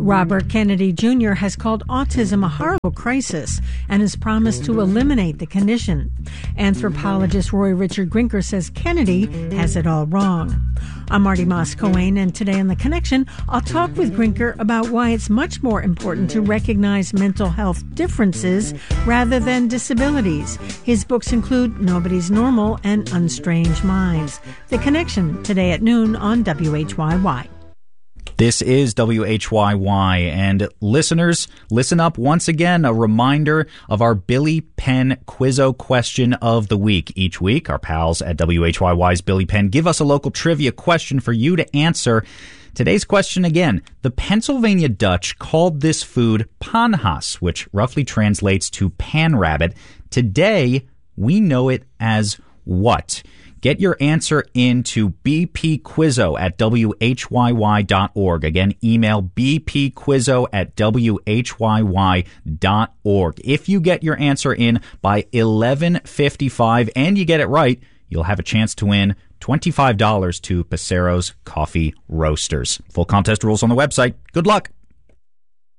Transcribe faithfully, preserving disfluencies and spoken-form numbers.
Robert Kennedy Junior has called autism a horrible crisis and has promised to eliminate the condition. Anthropologist Roy Richard Grinker says Kennedy has it all wrong. I'm Marty Moss-Coane, and today on The Connection, I'll talk with Grinker about why it's much more important to recognize mental health differences rather than disabilities. His books include Nobody's Normal and Unstrange Minds. The Connection, today at noon on W H Y Y. This is W H Y Y, and listeners, listen up once again. A reminder of our Billy Penn Quizzo question of the week. Each week, our pals at W H Y Y's Billy Penn give us a local trivia question for you to answer. Today's question again: the Pennsylvania Dutch called this food panhas, which roughly translates to pan rabbit. Today, we know it as what? Get your answer into bpquizzo at w h y y dot org. Again, email bpquizzo at w h y y dot org. If you get your answer in by eleven fifty-five and you get it right, you'll have a chance to win twenty-five dollars to Pacero's Coffee Roasters. Full contest rules on the website. Good luck.